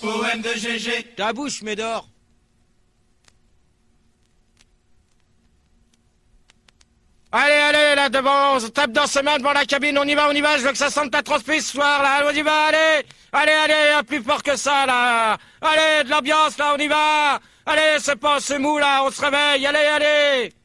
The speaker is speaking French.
Poème de GG. Ta bouche, Médor. Allez, allez, là devant, on se tape dans ses mains devant la cabine, on y va, je veux que ça sente la transpi ce soir, là, on y va, allez, allez, allez, plus fort que ça, là, allez, de l'ambiance, là, on y va, allez, c'est pas, c'est mou, là, on se réveille, allez, allez.